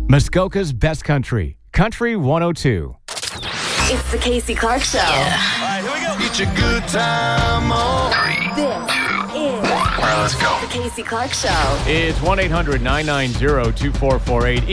Muskoka's Best Country, Country 102. It's the Casey Clark Show. Yeah. All right, here we go. Get your good time on. This is All right, let's go. the Casey Clark Show. It's 1-800-990-2448.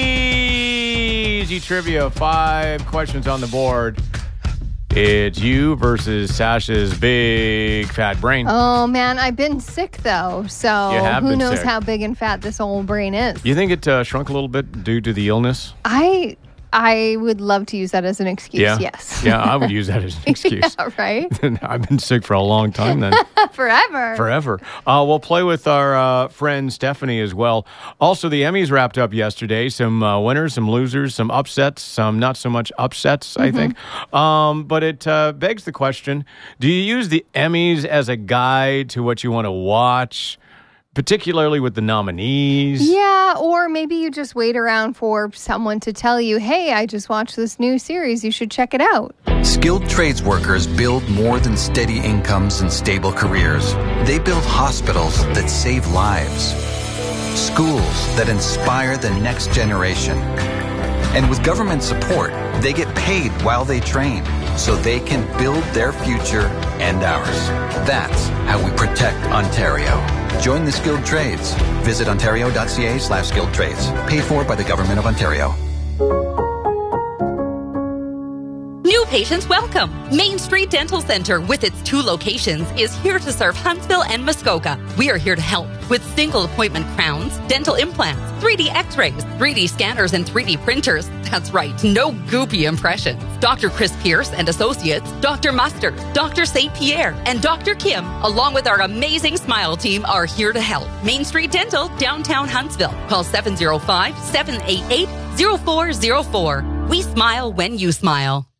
Easy trivia. 5 questions on the board. It's you versus Sasha's big fat brain. Oh, man, I've been sick, though, so You have who been knows sick. how big and fat this old brain is. You think it shrunk a little bit due to the illness? I would love to use that as an excuse, yes. Yeah, I would use that as an excuse. Yeah, right? I've been sick for a long time then. Forever. We'll play with our friend Stephanie as well. Also, the Emmys wrapped up yesterday. Some winners, some losers, some upsets, some not so much upsets, I think. But it begs the question, do you use the Emmys as a guide to what you want to watch, particularly with the nominees? Yeah, or maybe you just wait around for someone to tell you, hey, I just watched this new series. You should check it out. Skilled trades workers build more than steady incomes and stable careers. They build hospitals that save lives, schools that inspire the next generation. And with government support, they get paid while they train so they can build their future and ours. That's how we protect Ontario. Join the skilled trades. Visit ontario.ca/skilled trades. Paid for by the Government of Ontario. New patients welcome. Main Street Dental Center, with its 2 locations, is here to serve Huntsville and Muskoka. We are here to help with single appointment crowns, dental implants, 3D x-rays, 3D scanners, and 3D printers. That's right, no goopy impressions. Dr. Chris Pierce and Associates, Dr. Mustard, Dr. St. Pierre, and Dr. Kim, along with our amazing Smile team, are here to help. Main Street Dental, downtown Huntsville. Call 705-788-0404. We smile when you smile.